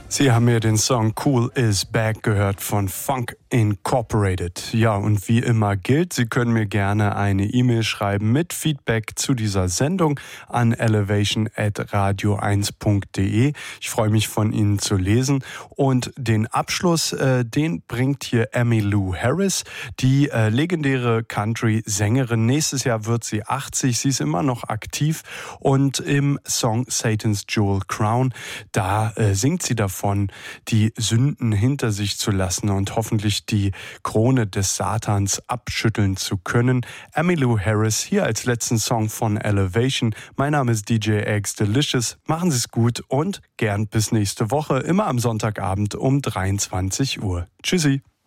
Sie haben mir den Song Cool is Back gehört von Funk Incorporated. Ja, und wie immer gilt, Sie können mir gerne eine E-Mail schreiben mit Feedback zu dieser Sendung an elevation@radio1.de. Ich freue mich, von Ihnen zu lesen. Und den Abschluss, den bringt hier Emmylou Harris, die legendäre Country-Sängerin. Nächstes Jahr wird sie 80. Sie ist immer noch aktiv. Und im Song Satan's Jewel Crown, da singt sie davon, die Sünden hinter sich zu lassen und hoffentlich die Krone des Satans abschütteln zu können. Emmylou Harris hier als letzten Song von Elevation. Mein Name ist DJ Eggs Delicious. Machen Sie es gut und gern bis nächste Woche, immer am Sonntagabend um 23 Uhr. Tschüssi.